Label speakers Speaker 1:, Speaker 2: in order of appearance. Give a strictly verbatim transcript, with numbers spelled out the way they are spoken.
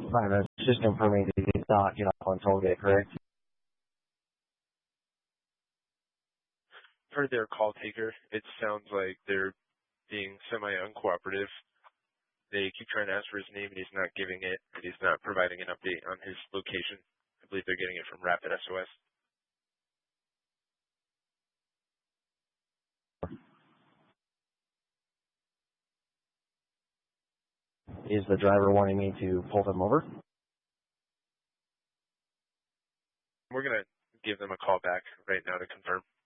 Speaker 1: Fine, that's just confirming that he did not get off on tollgate, correct?
Speaker 2: Per their call taker, it sounds like they're being semi-uncooperative. They keep trying to ask for his name, and he's not giving it, and he's not providing an update on his location. I believe they're getting it from Rapid S O S.
Speaker 1: Is the driver wanting me to pull them over?
Speaker 2: We're going to give them a call back right now to confirm.